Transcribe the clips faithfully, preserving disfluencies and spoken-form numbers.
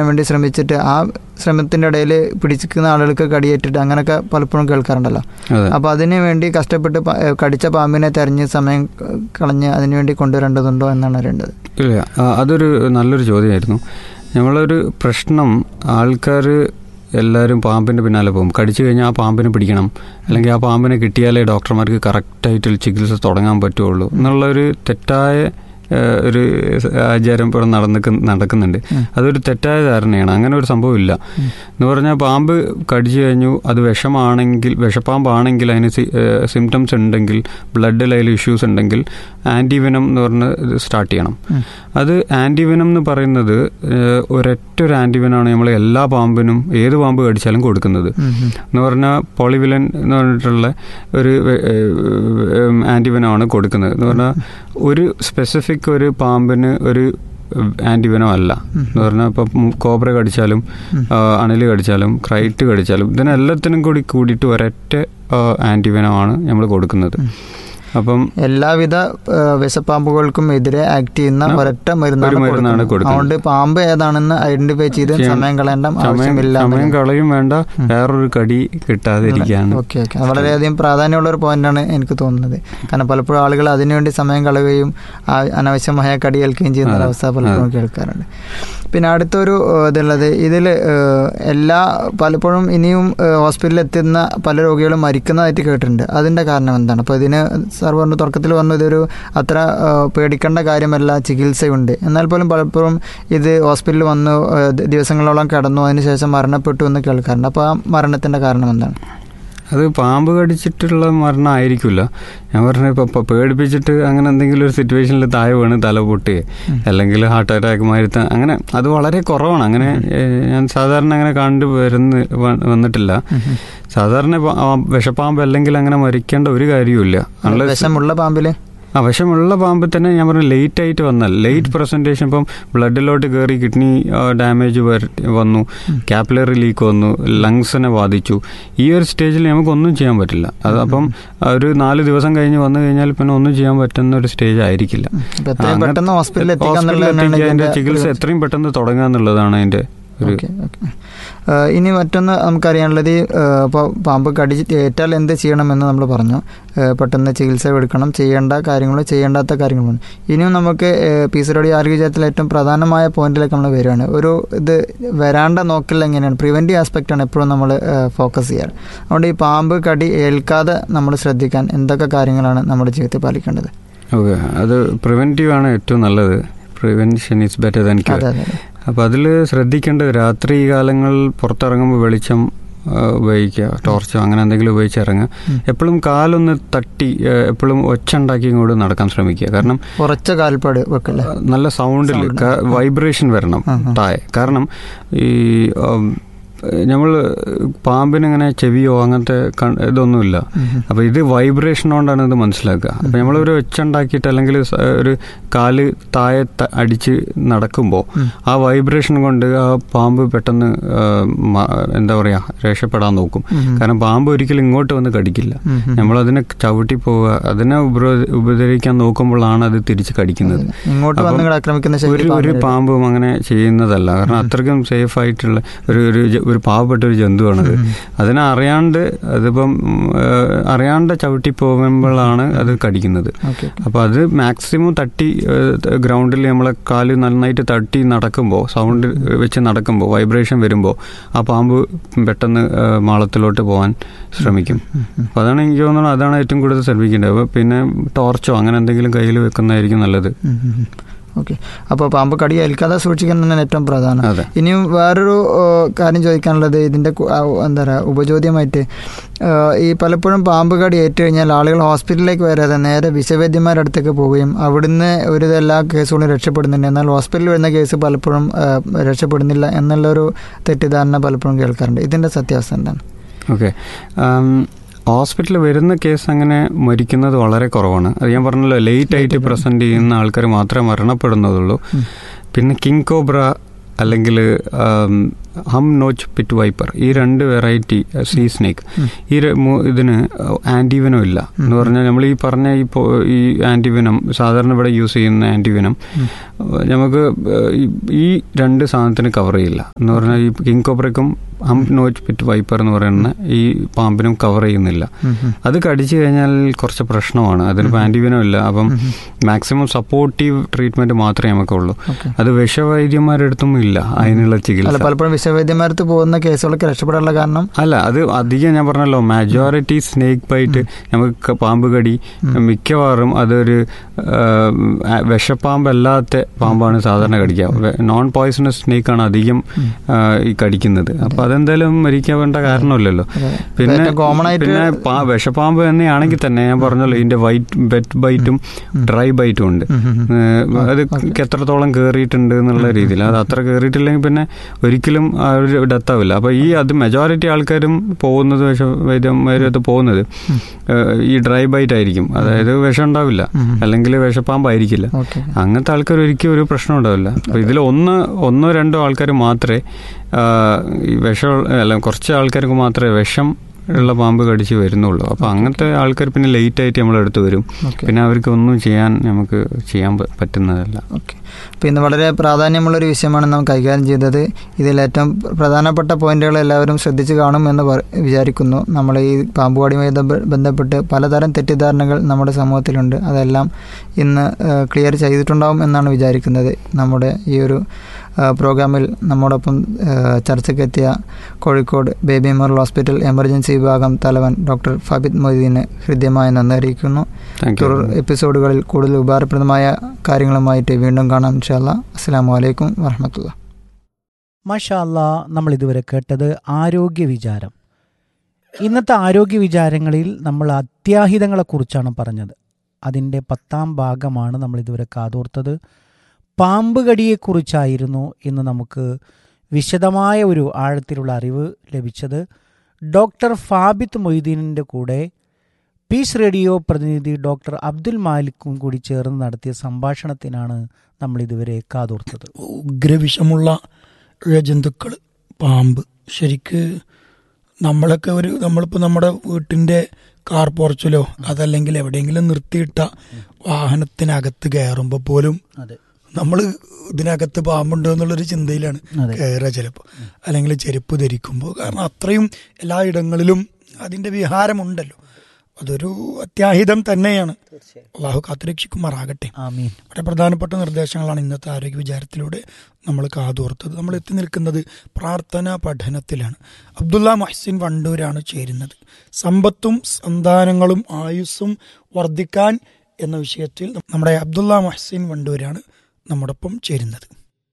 വേണ്ടി ശ്രമിച്ചിട്ട് ആ ശ്രമത്തിൻ്റെ ഇടയിൽ പിടിച്ചിരിക്കുന്ന ആളുകൾക്ക് കടിയേറ്റിട്ട് അങ്ങനെയൊക്കെ പലപ്പോഴും കേൾക്കാറുണ്ടല്ലോ. അപ്പോൾ അതിന് വേണ്ടി കഷ്ടപ്പെട്ട് കടിച്ച പാമ്പിനെ തെരഞ്ഞ് സമയം കളഞ്ഞ് അതിനുവേണ്ടി കൊണ്ടുവരേണ്ടതുണ്ടോ എന്നാണ് അറിയേണ്ടത്. ഇല്ല, അതൊരു നല്ലൊരു ചോദ്യമായിരുന്നു. നമ്മളൊരു പ്രശ്നം, ആൾക്കാർ എല്ലാവരും പാമ്പിൻ്റെ പിന്നാലെ പോകും. കടിച്ചു കഴിഞ്ഞാൽ ആ പാമ്പിനെ പിടിക്കണം, അല്ലെങ്കിൽ ആ പാമ്പിനെ കിട്ടിയാലേ ഡോക്ടർമാർക്ക് കറക്റ്റായിട്ട് ചികിത്സ തുടങ്ങാൻ പറ്റുള്ളൂ എന്നുള്ളൊരു തെറ്റായ ഒരു ആചാരം ഇപ്പോൾ നടന്നിക്ക് നടക്കുന്നുണ്ട്. അതൊരു തെറ്റായ ധാരണയാണ്. അങ്ങനെ ഒരു സംഭവം ഇല്ല എന്ന് പറഞ്ഞാൽ, പാമ്പ് കടിച്ചു കഴിഞ്ഞു, അത് വിഷമാണെങ്കിൽ, വിഷപ്പാമ്പാണെങ്കിൽ അതിന് സിംറ്റംസ് ഉണ്ടെങ്കിൽ, ബ്ലഡിൽ അതിൽ ഇഷ്യൂസ് ഉണ്ടെങ്കിൽ ആൻറ്റിവെനം എന്ന് പറഞ്ഞ് സ്റ്റാർട്ട് ചെയ്യണം. അത് ആൻറ്റിവെനം എന്ന് പറയുന്നത് ഒരൊറ്റ ഒരു ആൻറ്റിവെനാണ് നമ്മൾ എല്ലാ പാമ്പിനും, ഏത് പാമ്പ് കടിച്ചാലും കൊടുക്കുന്നത്. എന്ന് പറഞ്ഞാൽ പോളിവിലൻ എന്ന് പറഞ്ഞിട്ടുള്ള ഒരു ആൻറ്റിവെനമാണ് കൊടുക്കുന്നത്. എന്ന് പറഞ്ഞാൽ ഒരു സ്പെസിഫിക് ഒരു പാമ്പിന് ഒരു ആൻറ്റിവെനം അല്ല. എന്ന് പറഞ്ഞാൽ ഇപ്പം കോബ്ര കടിച്ചാലും അണിൽ കടിച്ചാലും ക്രൈറ്റ് കടിച്ചാലും ഇതിനെല്ലാത്തിനും കൂടി കൂടിയിട്ട് ഒരൊറ്റ ആൻറ്റിവെനമാണ് നമ്മൾ കൊടുക്കുന്നത്. അപ്പം എല്ലാവിധ വിഷപ്പാമ്പുകൾക്കും എതിരെ ആക്ട് ചെയ്യുന്ന ഒരൊറ്റ മരുന്നാണ് കൊടുക്കുന്നത്. അതുകൊണ്ട് പാമ്പ് ഏതാണെന്ന് ഐഡന്റിഫൈ ചെയ്ത് സമയം കളയേണ്ട ആവശ്യമില്ല. സമയം കളയും വേണ്ട, വേറൊരു കടി കിട്ടാതിരിക്കാൻ. ഓക്കെ ഓക്കെ വളരെയധികം പ്രാധാന്യമുള്ള ഒരു പോയിന്റാണ് എനിക്ക് തോന്നുന്നത്. കാരണം പലപ്പോഴും ആളുകൾ അതിനുവേണ്ടി സമയം കളയുകയും അനാവശ്യമായ കടി ഏൽക്കുകയും ചെയ്യുന്ന ഒരവസ്ഥ പലപ്പോഴും കേൾക്കാറുണ്ട്. പിന്നെ അടുത്തൊരു ഇതുള്ളത്, ഇതിൽ എല്ലാ പലപ്പോഴും ഇനിയും ഹോസ്പിറ്റലിൽ എത്തുന്ന പല രോഗികളും മരിക്കുന്നതായിട്ട് കേട്ടിട്ടുണ്ട്. അതിൻ്റെ കാരണം എന്താണ്? അപ്പോൾ ഇതിന് സാർ പറഞ്ഞു, തുടക്കത്തിൽ പറഞ്ഞു ഇതൊരു അത്ര പേടിക്കേണ്ട കാര്യമല്ല, ചികിത്സയുണ്ട്. എന്നാൽ പോലും പലപ്പോഴും ഇത് ഹോസ്പിറ്റലിൽ വന്നു ദിവസങ്ങളോളം കിടന്നു, അതിനുശേഷം മരണപ്പെട്ടു എന്ന് കേൾക്കാറുണ്ട്. അപ്പോൾ ആ മരണത്തിൻ്റെ കാരണം എന്താണ്? അത് പാമ്പ് കടിച്ചിട്ടുള്ള മരണം ആയിരിക്കില്ല. ഞാൻ പറഞ്ഞ ഇപ്പം പേടിപ്പിച്ചിട്ട് അങ്ങനെ എന്തെങ്കിലും ഒരു സിറ്റുവേഷനിൽ താഴെ വീണ് തല പൊട്ടുകയെ അല്ലെങ്കിൽ ഹാർട്ട് അറ്റാക്ക് മാരുത്ത അങ്ങനെ അത് വളരെ കുറവാണ്. അങ്ങനെ ഞാൻ സാധാരണ അങ്ങനെ കണ്ടു വരുന്ന വന്നിട്ടില്ല. സാധാരണ വിഷപ്പാമ്പ് അല്ലെങ്കിൽ അങ്ങനെ മരിക്കേണ്ട ഒരു കാര്യമില്ല. വിഷമുള്ള പാമ്പില് ആ വിഷമുള്ള പാമ്പ് തന്നെ ഞാൻ പറഞ്ഞു ലേറ്റ് ആയിട്ട് വന്നാൽ, ലേറ്റ് പ്രസൻറ്റേഷൻ, ഇപ്പം ബ്ലഡിലോട്ട് കയറി കിഡ്നി ഡാമേജ് വന്നു, കാപ്പിലറി ലീക്ക് വന്നു, ലങ്സിനെ ബാധിച്ചു, ഈ ഒരു സ്റ്റേജിൽ നമുക്കൊന്നും ചെയ്യാൻ പറ്റില്ല. അത് അപ്പം ഒരു നാല് ദിവസം കഴിഞ്ഞ് വന്നു കഴിഞ്ഞാൽ പിന്നെ ഒന്നും ചെയ്യാൻ പറ്റുന്ന ഒരു സ്റ്റേജ് ആയിരിക്കില്ല. അതിൻ്റെ ചികിത്സ എത്രയും പെട്ടെന്ന് തുടങ്ങുക എന്നുള്ളതാണ് അതിൻ്റെ ഒരു. ഇനി മറ്റൊന്ന് നമുക്കറിയാനുള്ളത്, ഇപ്പോൾ പാമ്പ് കടി ഏറ്റാൽ എന്ത് ചെയ്യണമെന്ന് നമ്മൾ പറഞ്ഞു. പെട്ടെന്ന് ചികിത്സ എടുക്കണം, ചെയ്യേണ്ട കാര്യങ്ങളും ചെയ്യേണ്ടാത്ത കാര്യങ്ങളും. ഇനിയും നമുക്ക് പി സി ഡി ആരോഗ്യത്തിൽ ഏറ്റവും പ്രധാനമായ പോയിന്റിലേക്ക് നമ്മൾ വരികയാണ്. ഒരു ഇത് വരാണ്ട നോക്കൽ എങ്ങനെയാണ്, പ്രിവെൻറ്റീവ് ആസ്പെക്റ്റാണ് എപ്പോഴും നമ്മൾ ഫോക്കസ് ചെയ്യാറ്. അതുകൊണ്ട് ഈ പാമ്പ് കടി ഏൽക്കാതെ നമ്മൾ ശ്രദ്ധിക്കാൻ എന്തൊക്കെ കാര്യങ്ങളാണ് നമ്മുടെ ജീവിതത്തിൽ പാലിക്കേണ്ടത്? ഓക്കെ, അത് പ്രിവെൻറ്റീവ് ആണ് ഏറ്റവും നല്ലത്. Prevention is better than cure. അപ്പോൾ അതിൽ ശ്രദ്ധിക്കേണ്ടത്, രാത്രി കാലങ്ങളിൽ പുറത്തിറങ്ങുമ്പോൾ വെളിച്ചം ഉപയോഗിക്കുക, ടോർച്ചോ അങ്ങനെ എന്തെങ്കിലും ഉപയോഗിച്ച് ഇറങ്ങുക. എപ്പോഴും കാലൊന്ന് തട്ടി എപ്പോഴും ഒച്ച ഉണ്ടാക്കി ഇങ്ങോട്ട് നടക്കാൻ ശ്രമിക്കുക. കാരണം കുറച്ച് കാൽപ്പാട് വെക്കല്ലേ, നല്ല സൗണ്ടിൽ വൈബ്രേഷൻ വരണം താഴെ. കാരണം ഈ നമ്മൾ പാമ്പിനിങ്ങനെ ചെവിയോ അങ്ങനത്തെ ഇതൊന്നുമില്ല. അപ്പോൾ ഇത് വൈബ്രേഷൻ കൊണ്ടാണ് ഇത് മനസ്സിലാക്കുക. അപ്പോൾ നമ്മളൊരു ഒച്ച ഉണ്ടാക്കിയിട്ട് അല്ലെങ്കിൽ ഒരു കാല് താഴെ അടിച്ച് നടക്കുമ്പോൾ ആ വൈബ്രേഷൻ കൊണ്ട് ആ പാമ്പ് പെട്ടെന്ന് എന്താ പറയുക രക്ഷപ്പെടാൻ നോക്കും. കാരണം പാമ്പ് ഒരിക്കലും ഇങ്ങോട്ട് വന്ന് കടിക്കില്ല. നമ്മളതിനെ ചവിട്ടി പോവുക, അതിനെ ഉപദ്രവിക്കാൻ നോക്കുമ്പോഴാണ് അത് തിരിച്ച് കടിക്കുന്നത്. ഒരു ഒരു പാമ്പും അങ്ങനെ ചെയ്യുന്നതല്ല. കാരണം അത്രയ്ക്കും സേഫ് ആയിട്ടുള്ള ഒരു ഒരു പാവപ്പെട്ട ഒരു ജന്തുവാണത്. അതിനെ അറിയാണ്ട്, അതിപ്പം അറിയാണ്ട് ചവിട്ടി പോകുമ്പോഴാണ് അത് കടിക്കുന്നത്. അപ്പോൾ അത് മാക്സിമം തട്ടി ഗ്രൗണ്ടിൽ നമ്മളെ കാല് നന്നായിട്ട് തട്ടി നടക്കുമ്പോൾ, സൗണ്ട് വെച്ച് നടക്കുമ്പോൾ, വൈബ്രേഷൻ വരുമ്പോൾ ആ പാമ്പ് പെട്ടെന്ന് മാളത്തിലോട്ട് പോകാൻ ശ്രമിക്കും. അപ്പോൾ അതാണ് എനിക്ക് തോന്നുന്നത്, അതാണ് ഏറ്റവും കൂടുതൽ ശ്രമിക്കേണ്ടത്. പിന്നെ ടോർച്ചോ അങ്ങനെ എന്തെങ്കിലും കയ്യിൽ വെക്കുന്നതായിരിക്കും നല്ലത്. ഓക്കെ, അപ്പോൾ പാമ്പ് കടി ഏൽക്കാതെ സൂക്ഷിക്കാൻ തന്നെയാണ് ഏറ്റവും പ്രധാനം. ഇനിയും വേറൊരു കാര്യം ചോദിക്കാനുള്ളത്, ഇതിൻ്റെ എന്താ പറയുക ഉപചോദ്യമായിട്ട്, ഈ പലപ്പോഴും പാമ്പ് കടി ഏറ്റു കഴിഞ്ഞാൽ ആളുകൾ ഹോസ്പിറ്റലിലേക്ക് വരാതെ നേരെ വിഷവൈദ്യന്മാരുടെ അടുത്തേക്ക് പോവുകയും അവിടുന്ന് ഒരു എല്ലാ കേസുകളും രക്ഷപ്പെടുന്നുണ്ട്, എന്നാൽ ഹോസ്പിറ്റലിൽ വരുന്ന കേസ് പലപ്പോഴും രക്ഷപ്പെടുന്നില്ല എന്നുള്ളൊരു തെറ്റിദ്ധാരണ പലപ്പോഴും കേൾക്കാറുണ്ട്. ഇതിൻ്റെ സത്യാവസ്ഥ എന്താണ്? ഓക്കെ, ഹോസ്പിറ്റലിൽ വരുന്ന കേസ് അങ്ങനെ മരിക്കുന്നത് വളരെ കുറവാണ്. അത് ഞാൻ പറഞ്ഞല്ലോ, ലേറ്റ് ആയിട്ട് പ്രസൻറ്റ് ചെയ്യുന്ന ആൾക്കാർ മാത്രമേ മരണപ്പെടുന്നതുള്ളൂ. പിന്നെ കിങ് കോബ്ര അല്ലെങ്കിൽ ഹം നോച്ച് പിറ്റ് വൈപ്പർ, ഈ രണ്ട് വെറൈറ്റി സീ സ്നേക്ക്, ഈ ഇതിന് ആന്റിവെനം ഇല്ല എന്ന് പറഞ്ഞാൽ നമ്മൾ ഈ പറഞ്ഞ ഇപ്പോൾ ഈ ആന്റിവെനം സാധാരണ ഇവിടെ യൂസ് ചെയ്യുന്ന ആന്റിവെനം നമുക്ക് ഈ രണ്ട് സാധനത്തിന് കവർ ചെയ്യില്ല എന്ന് പറഞ്ഞാൽ ഈ കിങ് കോബ്രയ്ക്കും ഹം നോച്ച് പിറ്റ് വൈപ്പർ എന്ന് പറയുന്ന ഈ പാമ്പിനും കവർ ചെയ്യുന്നില്ല. അത് കടിച്ചു കഴിഞ്ഞാൽ കുറച്ച് പ്രശ്നമാണ്. അതിനിപ്പോൾ ആന്റിവെനം ഇല്ല. അപ്പം മാക്സിമം സപ്പോർട്ടീവ് ട്രീറ്റ്മെന്റ് മാത്രമേ നമുക്കുള്ളൂ. അത് വിഷവൈദ്യന്മാരുടെ അടുത്തും ഇല്ല അതിനുള്ള ചികിത്സ. പലപ്പോഴും വിഷവൈദ്യന്മാർക്ക് പോകുന്ന കേസുകളൊക്കെ രക്ഷപ്പെടാനുള്ള കാരണം അല്ല, അത് അധികം ഞാൻ പറഞ്ഞല്ലോ മെജോറിറ്റി സ്നേക്ക് ബൈറ്റ് നമുക്ക് പാമ്പ് കടി മിക്കവാറും അതൊരു വിഷപ്പാമ്പല്ലാത്ത പാമ്പാണ് സാധാരണ കടിക്കുക. നോൺ പോയിസണസ് സ്നേക്കാണ് അധികം ഈ കടിക്കുന്നത്. അപ്പൊ അതെന്തായാലും മരിക്കാൻ വേണ്ട കാരണമില്ലല്ലോ. പിന്നെ പിന്നെ വിഷപ്പാമ്പ് തന്നെയാണെങ്കിൽ തന്നെ ഞാൻ പറഞ്ഞല്ലോ ഇതിന്റെ വൈറ്റ് വെറ്റ് ബൈറ്റും ഡ്രൈ ബൈറ്റും ഉണ്ട്. അത് എത്രത്തോളം കയറിയിട്ടുണ്ട് എന്നുള്ള രീതിയിൽ, അത് അത്ര കയറിയിട്ടില്ലെങ്കിൽ പിന്നെ ഒരിക്കലും ആ ഒരു ഡെത്ത് ആവില്ല. അപ്പൊ ഈ അത് മെജോറിറ്റി ആൾക്കാരും പോകുന്നത് വിഷവൈദ്യന്മാരത്ത് പോകുന്നത് ഈ ഡ്രൈ ബൈറ്റ് ആയിരിക്കും. അതായത് വിഷം ഉണ്ടാവില്ല, അല്ലെങ്കിൽ വിഷപ്പാമ്പായിരിക്കില്ല. അങ്ങനത്തെ ആൾക്കാർ ഒരിക്കലും ഒരു പ്രശ്നം ഉണ്ടാവില്ല. അപ്പൊ ഇതിൽ ഒന്ന് ഒന്നോ രണ്ടോ ആൾക്കാർ മാത്രമേ വിഷം അല്ല കുറച്ച് ആൾക്കാർക്ക് മാത്രമേ വിഷം ഉള്ള പാമ്പ് കടിച്ച് വരുന്നുള്ളൂ. അപ്പോൾ അങ്ങനത്തെ ആൾക്കാർ പിന്നെ ലേറ്റ് ആയിട്ട് നമ്മളെടുത്ത് വരും. പിന്നെ അവർക്ക് ഒന്നും ചെയ്യാൻ നമുക്ക് ചെയ്യാൻ പറ്റുന്നതല്ല. ഓക്കെ, അപ്പോൾ ഇന്ന് വളരെ പ്രാധാന്യമുള്ളൊരു വിഷയമാണ് നാം കൈകാര്യം ചെയ്തത്. ഇതിൽ ഏറ്റവും പ്രധാനപ്പെട്ട പോയിന്റുകൾ എല്ലാവരും ശ്രദ്ധിച്ച് കാണും എന്ന് വിചാരിക്കുന്നു. നമ്മൾ ഈ പാമ്പുകടിയുമായി ബന്ധപ്പെട്ട് പലതരം തെറ്റിദ്ധാരണകൾ നമ്മുടെ സമൂഹത്തിലുണ്ട്. അതെല്ലാം ഇന്ന് ക്ലിയർ ചെയ്തിട്ടുണ്ടാവും എന്നാണ് വിചാരിക്കുന്നത്. നമ്മുടെ ഈ ഒരു പ്രോഗ്രാമിൽ നമ്മോടൊപ്പം ചർച്ചയ്ക്കെത്തിയ Kozhikode baby memorial hospital emergency വിഭാഗം തലവൻ ഡോക്ടർ ഫാബിത് മൊയ്തീന് ഹൃദ്യമായി നന്ദി അറിയിക്കുന്നു. തുടർ എപ്പിസോഡുകളിൽ കൂടുതൽ ഉപകാരപ്രദമായ കാര്യങ്ങളുമായിട്ട് വീണ്ടും കാണാം ഇൻഷാ അല്ലാഹ്. അസ്സലാമു അലൈക്കും വറഹ്മത്തുള്ളാഹി. മാഷാ അല്ലാഹ്, നമ്മൾ ഇതുവരെ കേട്ടത് ആരോഗ്യ വിചാരം. ഇന്നത്തെ ആരോഗ്യ വിചാരങ്ങളിൽ നമ്മൾ അത്യാഹിതങ്ങളെക്കുറിച്ചാണ് പറഞ്ഞത്. അതിൻ്റെ പത്താം ഭാഗമാണ് നമ്മൾ ഇതുവരെ കാതോർത്തത്. പാമ്പ് കടിയെക്കുറിച്ചായിരുന്നു ഇന്ന് നമുക്ക് വിശദമായ ഒരു ആഴത്തിലുള്ള അറിവ് ലഭിച്ചത്. ഡോക്ടർ ഫാബിത്ത് മൊയ്തീനിൻ്റെ കൂടെ പീസ് റേഡിയോ പ്രതിനിധി ഡോക്ടർ അബ്ദുൽ മാലിക്കും കൂടി ചേർന്ന് നടത്തിയ സംഭാഷണത്തിനാണ് നമ്മൾ ഇതുവരെ കാതോർത്തത്. ഉഗ്രവിഷമുള്ള ജന്തുക്കൾ പാമ്പ് ശരിക്ക് നമ്മളൊക്കെ ഒരു നമ്മളിപ്പോൾ നമ്മുടെ വീട്ടിൻ്റെ കാർ പോർച്ചിലോ അതല്ലെങ്കിൽ എവിടെയെങ്കിലും നിർത്തിയിട്ട വാഹനത്തിനകത്ത് കയറുമ്പോൾ പോലും നമ്മൾ ഇതിനകത്ത് പാമ്പുണ്ടോ എന്നുള്ളൊരു ചിന്തയിലാണ് കയറുക ചിലപ്പോൾ, അല്ലെങ്കിൽ ചെരുപ്പ് ധരിക്കുമ്പോൾ. കാരണം അത്രയും എല്ലായിടങ്ങളിലും അതിൻ്റെ വിഹാരമുണ്ടല്ലോ. അതൊരു അത്യാഹിതം തന്നെയാണ്. അള്ളാഹു കാത്തുരക്ഷിക്കുമാറാകട്ടെ. വളരെ പ്രധാനപ്പെട്ട നിർദ്ദേശങ്ങളാണ് ഇന്നത്തെ ആരോഗ്യ വിചാരത്തിലൂടെ നമ്മൾ കാതോർത്തത്. നമ്മൾ എത്തി നിൽക്കുന്നത് പ്രാർത്ഥനാ പഠനത്തിലാണ്. അബ്ദുള്ള മുഹ്സിൻ വണ്ടൂരാണ് ചേരുന്നത്. സമ്പത്തും സന്താനങ്ങളും ആയുസ്സും വർദ്ധിക്കാൻ എന്ന വിഷയത്തിൽ നമ്മുടെ അബ്ദുള്ള മുഹ്സിൻ വണ്ടൂരാണ് നമ്മോടൊപ്പം ചേരുന്നത്.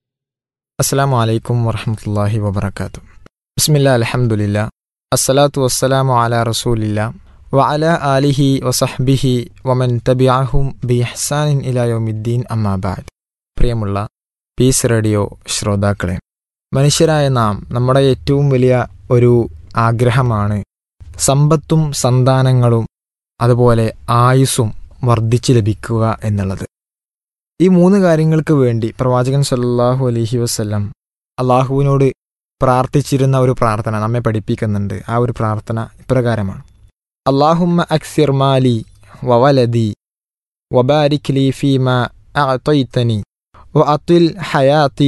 അസ്സലാമു അലൈക്കും വറഹ്മത്തുള്ളാഹി വബറകാതുഹു. ബിസ്മില്ലാ അൽഹംദുലില്ലാ അസ്സലാത്തു വസ്സലാമു അലാ റസൂലില്ലാ വഅലാ ആലിഹി വസഹ്ബിഹി വമൻ തബിഅഹും ബിഇഹ്സാനിൻ ഇലാ യൗമിദ്ദീൻ അമ്മാ ബഅദ്. പ്രിയമുള്ള പീസ് റേഡിയോ ശ്രോതാക്കളെ, മനുഷ്യരായ നാം നമ്മുടെ ഏറ്റവും വലിയ ഒരു ആഗ്രഹമാണ് സമ്പത്തും സന്താനങ്ങളും അതുപോലെ ആയുസ്സും വർദ്ധിച്ചു ലഭിക്കുക എന്നുള്ളത്. ഈ മൂന്ന് കാര്യങ്ങൾക്ക് വേണ്ടി പ്രവാചകൻ സല്ലല്ലാഹു അലൈഹി വസല്ലം അള്ളാഹുവിനോട് പ്രാർത്ഥിച്ചിരുന്ന ഒരു പ്രാർത്ഥന നമ്മെ പഠിപ്പിക്കുന്നുണ്ട്. ആ ഒരു പ്രാർത്ഥന ഇപ്രകാരമാണ്: അല്ലാഹുമ്മ അക്സിർ മാലി വവലദി വബാരിക് ലീ ഫീമാ അഅതൈതനി വഅതിൽ ഹയാതി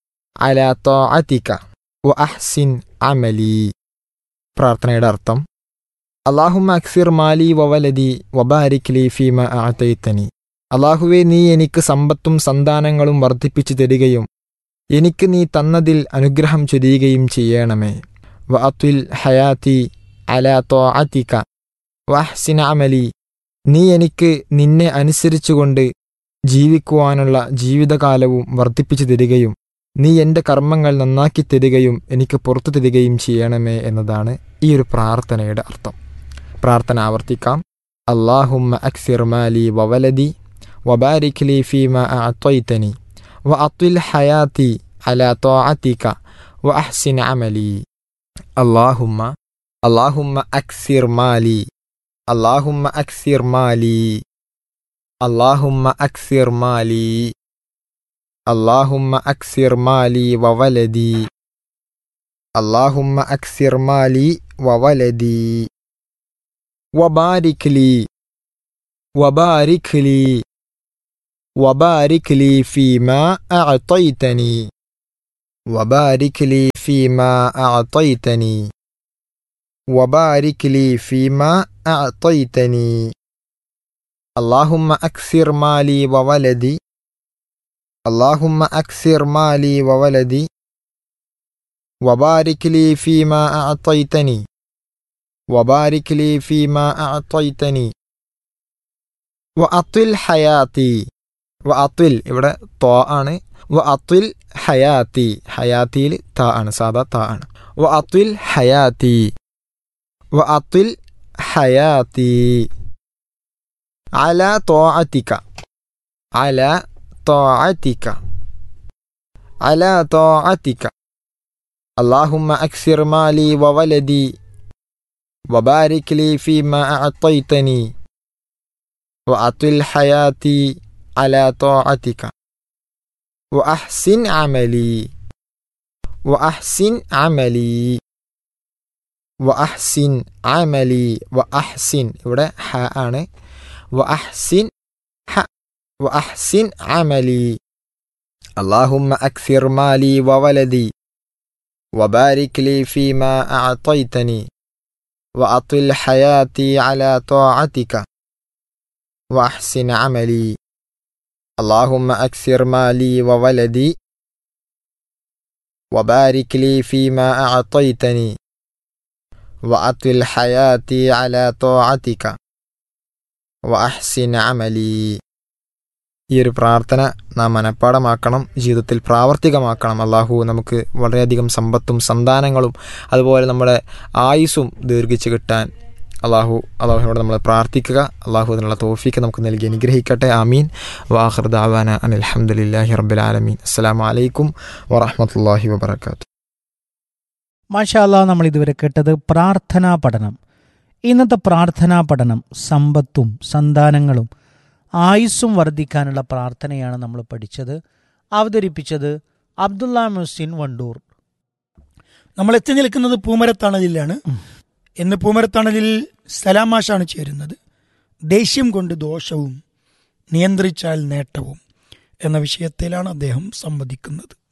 അലാ തഅതിക വഅഹ്സിൻ അമലി. പ്രാർത്ഥനയുടെ അർത്ഥം: അല്ലാഹുമ്മ അക്സിർ മാലി വവലദി വബാരിക് ലീ ഫീമാ അഅതൈതനി. അല്ലാഹുവേ, നീ എനിക്ക് സമ്പത്തും സന്താനങ്ങളും വർദ്ധിപ്പിച്ചു തരികയും എനിക്ക് നീ തന്നതിൽ അനുഗ്രഹം ചൊരിയുകയും ചെയ്യണമേ. വഅതിൽ ഹയാതി അലാ തഅതിക വഅഹ്സിൻ അമലി. നീ എനിക്ക് നിന്നെ അനുസരിച്ചുകൊണ്ട് ജീവിക്കുവാനുള്ള ജീവിതകാലവും വർദ്ധിപ്പിച്ചു തരികയും നീ എൻ്റെ കർമ്മങ്ങൾ നന്നാക്കി തരികയും എനിക്ക് പുറത്തു തരികയും ചെയ്യണമേ എന്നതാണ് ഈ ഒരു പ്രാർത്ഥനയുടെ അർത്ഥം. പ്രാർത്ഥന ആവർത്തിക്കാം: അല്ലാഹുമ്മ അക്സിർ മാലി വവലദി വബാരിക് ലീ ഫീമാ അഅതൈതനി വഅതിൽ ഹയാതി അലാ തഅതിക വഅഹ്സിൻ അമലി. അല്ലാഹുമ്മ അല്ലാഹുമ്മ അക്സിർ മാലി അല്ലാഹുമ്മ അക്സിർ മാലി അല്ലാഹുമ്മ അക്സിർ മാലി അല്ലാഹുമ്മ അക്സിർ മാലി വവലദി اللهم أكثر مالي وولدي وبارك لي وبارك لي وبارك لي فيما أعطيتني وبارك لي فيما أعطيتني وبارك لي فيما أعطيتني اللهم أكثر مالي وولدي اللهم أكثر مالي وولدي وبارك لي فيما أعطيتني وبارك لي فيما أعطيتني وأطل حياتي وأطل ഇവിടെ ത ആണ് وأطل حياتي حياتي ത ആണ് സാദാ ത ആണ് وأطل حياتي وأطل حياتي على طاعتك على طاعتك على طاعتك اللهم أكثر مالي وولدي وبارك لي فيما أعطيتني وأطل حياتي على طاعتك وأحسن عملي وأحسن عملي وأحسن عملي وأحسن ഇവിടെ ഹ ആണ് وأحسن ح وأحسن عملي اللهم أكثر مالي وولدي وبارك لي فيما أعطيتني وأطل حياتي على طاعتك وأحسن عملي اللهم أكثر مالي وولدي وبارك لي فيما أعطيتني وأطل حياتي على طاعتك وأحسن عملي ഈ ഒരു പ്രാർത്ഥന നാം മനഃപ്പാടമാക്കണം, ജീവിതത്തിൽ പ്രാവർത്തികമാക്കണം. അള്ളാഹു നമുക്ക് വളരെയധികം സമ്പത്തും സന്താനങ്ങളും അതുപോലെ നമ്മുടെ ആയുസ്സും ദീർഘിച്ച് കിട്ടാൻ അള്ളാഹു അള്ളാഹുവിനോട് നമ്മൾ പ്രാർത്ഥിക്കുക. അള്ളാഹു അതിനുള്ള തൗഫീക്ക് നമുക്ക് നൽകി അനുഗ്രഹിക്കട്ടെ. ആമീൻ. വാഖിർ ദഅവാന അനിൽ ഹംദുലില്ലാഹി റബ്ബിൽ ആലമീൻ. അസ്സലാമു അലൈക്കും വറഹ്മത്തുള്ളാഹി വബറകാതുഹു. മാഷാ അല്ലാഹ്, നമ്മൾ ഇതുവരെ കേട്ടത് പ്രാർത്ഥനാ പഠനം. ഇന്നത്തെ പ്രാർത്ഥനാ പഠനം സമ്പത്തും സന്താനങ്ങളും ആയുസ്സും വർദ്ധിക്കാനുള്ള പ്രാർത്ഥനയാണ് നമ്മൾ പഠിച്ചത്. അവതരിപ്പിച്ചത് അബ്ദുള്ള മുഹ്സിൻ വണ്ടൂർ. നമ്മൾ എത്തി നിൽക്കുന്നത് പൂമരത്തണലിലാണ്. എന്ന് പൂമരത്തണലിൽ സലാമാഷാണ് ചേരുന്നത്. ദേഷ്യം കൊണ്ട് ദോഷവും നിയന്ത്രിച്ചാൽ നേട്ടവും എന്ന വിഷയത്തിലാണ് അദ്ദേഹം സംവദിക്കുന്നത്.